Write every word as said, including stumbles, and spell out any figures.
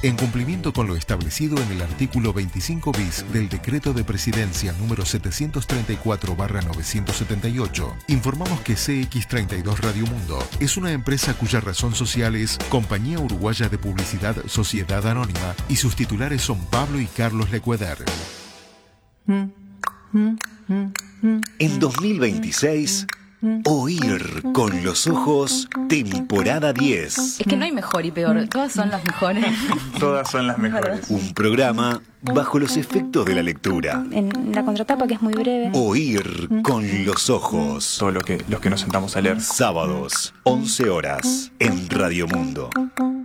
En cumplimiento con lo establecido en el artículo veinticinco bis del Decreto de Presidencia número setecientos treinta y cuatro barra novecientos setenta y ocho, informamos que C X treinta y dos Radio Mundo es una empresa cuya razón social es Compañía Uruguaya de Publicidad Sociedad Anónima y sus titulares son Pablo y Carlos Lecueder. En dos mil veintiséis, Oír con los ojos, temporada diez. Es que no hay mejor y peor, todas son las mejores. Todas son las mejores. Un programa bajo los efectos de la lectura. En la contratapa, que es muy breve. Oír con los ojos. Todo lo que, los que nos sentamos a leer. Sábados, once horas, en Radio Mundo.